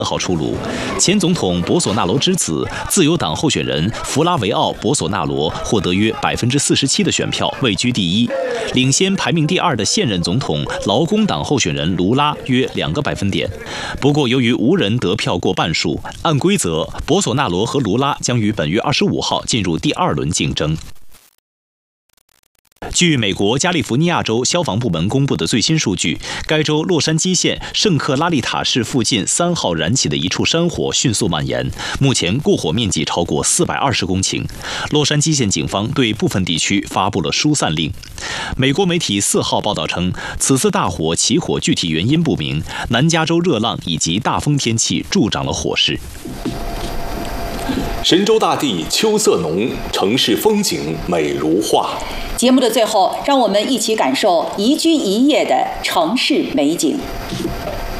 号出炉，前总统博索纳罗之子、自由党候选人弗拉维奥·博索纳罗获得约47%的选票，位居第一，领先排名第2的现任总统劳工党候选人卢拉约2个百分点。不过，由于无人得票过半数，按规则，博索纳罗和卢拉将于本月25号进入第2轮竞争。据美国加利福尼亚州消防部门公布的最新数据，该州洛杉矶县圣克拉丽塔市附近3号燃起的一处山火迅速蔓延，目前过火面积超过420公顷。洛杉矶县警方对部分地区发布了疏散令。美国媒体4号报道称，此次大火起火具体原因不明，南加州热浪以及大风天气助长了火势。 神州大地秋色浓，城市风景美如画。 节目的最后，让我们一起感受宜居宜业的城市美景。